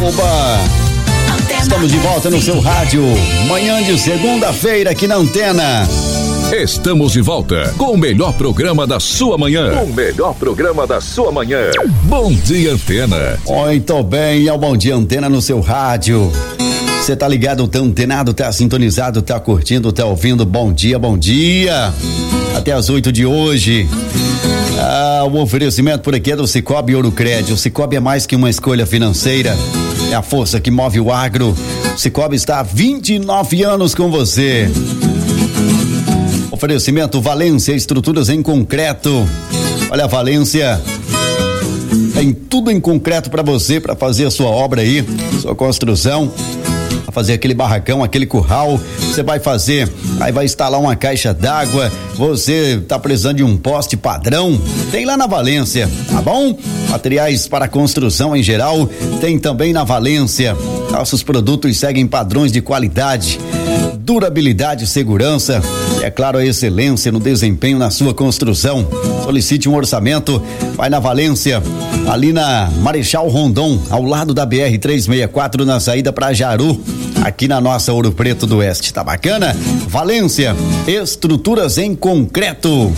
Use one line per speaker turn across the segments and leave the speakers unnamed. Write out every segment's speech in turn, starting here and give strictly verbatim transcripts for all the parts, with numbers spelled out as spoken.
Oba! Estamos de volta no seu rádio, manhã de segunda-feira aqui na Antena.
Estamos de volta com o melhor programa da sua manhã. O melhor programa da sua manhã. Bom Dia Antena.
Muito bem, é o Bom Dia Antena no seu rádio. Você tá ligado, tá antenado, tá sintonizado, tá curtindo, tá ouvindo? Bom dia, bom dia. Até as oito de hoje. Ah, o oferecimento por aqui é do Cicobi Ourocred. O Cicobi é mais que uma escolha financeira. É a força que move o agro. O Cicobi está há vinte e nove anos com você. Oferecimento Valência Estruturas em Concreto. Olha, a Valência tem tudo em concreto para você, para fazer a sua obra aí, sua construção. Fazer aquele barracão, aquele curral, você vai fazer, aí vai instalar uma caixa d'água, você tá precisando de um poste padrão, tem lá na Valência, tá bom? Materiais para construção em geral, tem também na Valência. Nossos produtos seguem padrões de qualidade, durabilidade, segurança e, é claro, a excelência no desempenho na sua construção. Solicite um orçamento, vai na Valência, ali na Marechal Rondon, ao lado da B R trezentos e sessenta e quatro, na saída para Jaru, aqui na nossa Ouro Preto do Oeste. Tá bacana? Valência, estruturas em concreto.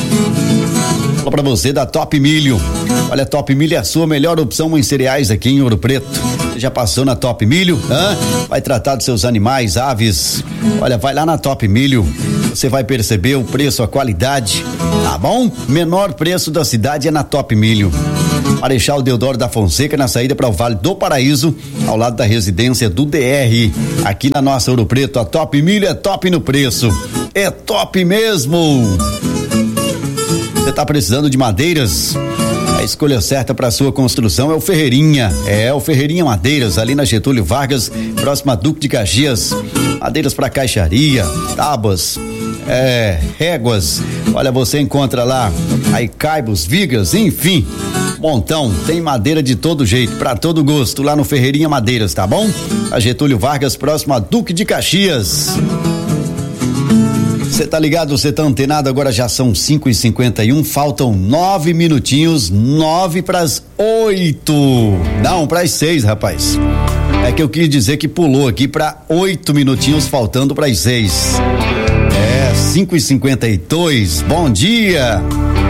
Fala pra você da Top Milho. Olha, Top Milho é a sua melhor opção em cereais aqui em Ouro Preto. Você já passou na Top Milho? Hã? Vai tratar dos seus animais, aves. Olha, vai lá na Top Milho. Você vai perceber o preço, a qualidade. Tá bom? Menor preço da cidade é na Top Milho. Marechal Deodoro da Fonseca, na saída para o Vale do Paraíso, ao lado da residência do D R. Aqui na nossa Ouro Preto, a Top Milho é top no preço. É top mesmo. Você tá precisando de madeiras? A escolha certa para sua construção é o Ferreirinha. É o Ferreirinha Madeiras, ali na Getúlio Vargas, próxima a Duque de Caxias. Madeiras para caixaria, tábuas, é, réguas. Olha, você encontra lá aí caibos, vigas, enfim, montão. Tem madeira de todo jeito, para todo gosto, lá no Ferreirinha Madeiras, tá bom? A Getúlio Vargas, próximo a Duque de Caxias. Você tá ligado, você tá antenado, agora já são cinco e cinquenta e um, faltam nove minutinhos, nove pras oito. Não, pras seis, rapaz. É que eu quis dizer que pulou aqui pra oito minutinhos, faltando pras seis. É, cinco e cinquenta e dois, bom dia.